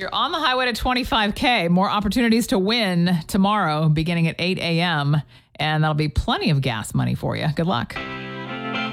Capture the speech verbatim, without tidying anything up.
You're on the highway to twenty-five K. More opportunities to win tomorrow beginning at eight a.m. And that'll be plenty of gas money for you. Good luck.